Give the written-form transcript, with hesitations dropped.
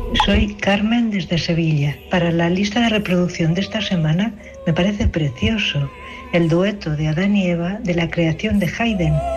Soy Carmen desde Sevilla. Para la lista de reproducción de esta semana me parece precioso el dueto de Adán y Eva de la creación de Haydn,